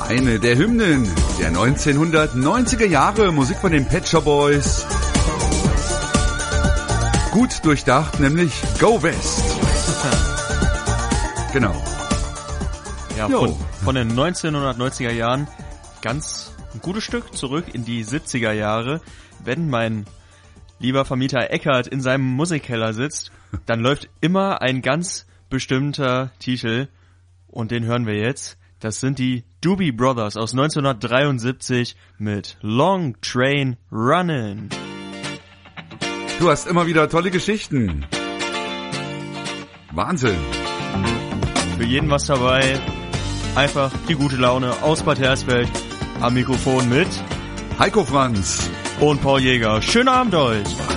Eine der Hymnen der 1990er Jahre, Musik von den Pet Shop Boys. Gut durchdacht, nämlich Go West. Genau. Ja, von den 1990er Jahren ganz ein gutes Stück zurück in die 70er Jahre. Wenn mein lieber Vermieter Eckart in seinem Musikkeller sitzt, dann läuft immer ein ganz bestimmter Titel und den hören wir jetzt. Das sind die Doobie Brothers aus 1973 mit Long Train Runnin'. Du hast immer wieder tolle Geschichten. Wahnsinn. Für jeden was dabei. Einfach die gute Laune aus Bad Hersfeld. Am Mikrofon mit Heiko Franz und Paul Jäger. Schönen Abend euch.